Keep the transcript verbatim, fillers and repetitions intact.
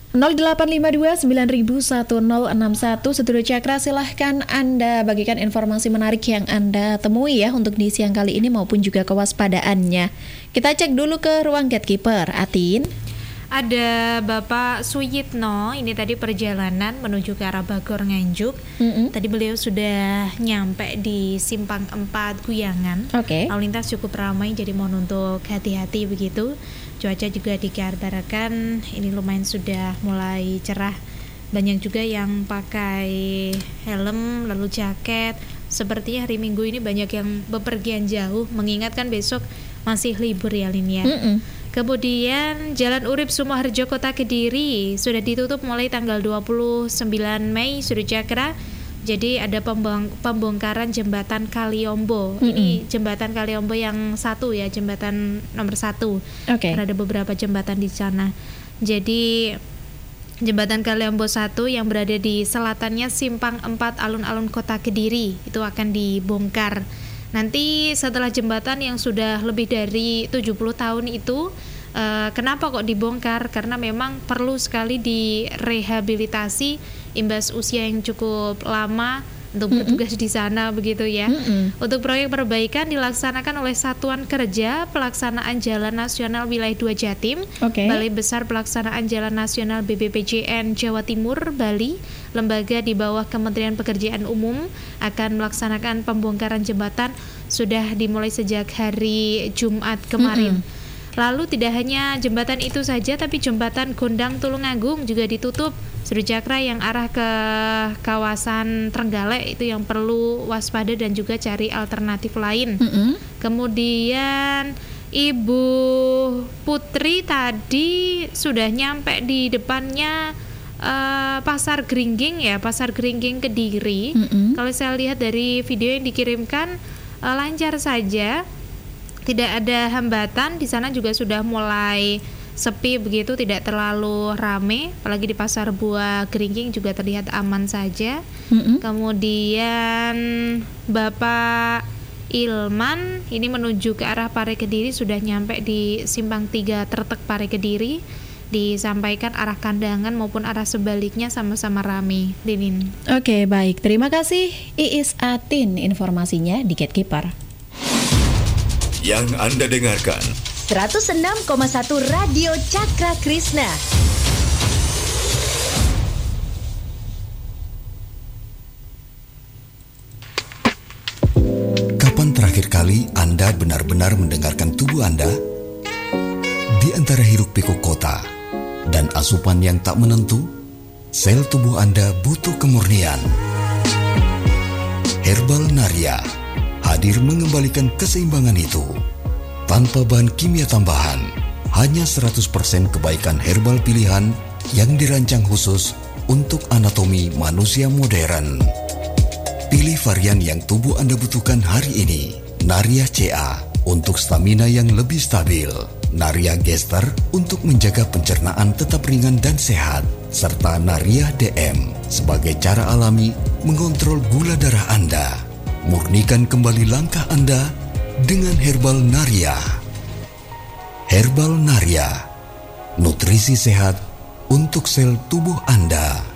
nol delapan lima dua sembilan satu nol enam satu. Studio Cakra, silahkan Anda bagikan informasi menarik yang Anda temui ya untuk di siang kali ini maupun juga kewaspadaannya. Kita cek dulu ke ruang gatekeeper. Atin, ada Bapak Suyitno, ini tadi perjalanan menuju ke arah Bagor Nganjuk. Mm-hmm. Tadi beliau sudah nyampe di Simpang empat Guyangan. Oke. Okay. Lalu lintas cukup ramai, jadi mohon untuk hati-hati begitu. Cuaca juga dikabarkan ini lumayan sudah mulai cerah. Banyak juga yang pakai helm lalu jaket. Sepertinya hari Minggu ini banyak yang bepergian jauh, mengingatkan besok masih libur ya Lin ya. Mm-mm. Kemudian Jalan Urip Sumoharjo Kota Kediri sudah ditutup mulai tanggal dua puluh sembilan Mei, Studio Cakra. Jadi ada pembong- pembongkaran jembatan Kaliombo. Mm-hmm. Ini jembatan Kaliombo yang satu ya, jembatan nomor satu. Oke. Okay. Ada beberapa jembatan di sana. Jadi jembatan Kaliombo satu yang berada di selatannya Simpang empat Alun-Alun Kota Kediri itu akan dibongkar. Nanti setelah jembatan yang sudah lebih dari tujuh puluh tahun itu, uh, kenapa kok dibongkar? Karena memang perlu sekali direhabilitasi imbas usia yang cukup lama untuk mm-hmm. bertugas di sana begitu ya. Mm-hmm. Untuk proyek perbaikan dilaksanakan oleh Satuan Kerja Pelaksanaan Jalan Nasional Wilayah dua Jatim, okay. Balai Besar Pelaksanaan Jalan Nasional B B P J N Jawa Timur Bali, lembaga di bawah Kementerian Pekerjaan Umum akan melaksanakan pembongkaran jembatan sudah dimulai sejak hari Jumat kemarin. Mm-hmm. Lalu tidak hanya jembatan itu saja, tapi jembatan Gondang Tulungagung juga ditutup. Studio Cakra yang arah ke kawasan Trenggalek itu yang perlu waspada dan juga cari alternatif lain. Mm-hmm. Kemudian Ibu Putri tadi sudah nyampe di depannya uh, Pasar Gringging ya, Pasar Gringging Kediri. Mm-hmm. Kalau saya lihat dari video yang dikirimkan uh, lancar saja. Tidak ada hambatan, di sana juga sudah mulai sepi begitu, tidak terlalu rame, apalagi di Pasar Buah Gringging juga terlihat aman saja. Mm-hmm. Kemudian Bapak Ilman ini menuju ke arah Pare Kediri sudah nyampe di Simpang tiga Tretek Pare Kediri. Disampaikan arah Kandangan maupun arah sebaliknya sama-sama rame. Linin. Oke, baik. Terima kasih Iis Atin informasinya di Gatekeeper. Yang Anda dengarkan seratus enam koma satu Radio Cakra Krishna. Kapan terakhir kali Anda benar-benar mendengarkan tubuh Anda? Di antara hiruk pikuk kota dan asupan yang tak menentu, sel tubuh Anda butuh kemurnian. Herbal Naria hadir mengembalikan keseimbangan itu. Tanpa bahan kimia tambahan, hanya seratus persen kebaikan herbal pilihan yang dirancang khusus untuk anatomi manusia modern. Pilih varian yang tubuh Anda butuhkan hari ini. Naria C A untuk stamina yang lebih stabil. Naria Gester untuk menjaga pencernaan tetap ringan dan sehat. Serta Naria D M sebagai cara alami mengontrol gula darah Anda. Murnikan kembali langkah Anda dengan Herbal Naria. Herbal Naria, nutrisi sehat untuk sel tubuh Anda.